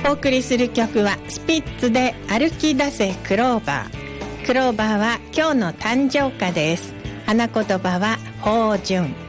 お送りする曲はスピッツで歩き出せクローバー。クローバーは今日の誕生花です。花言葉は芳醇。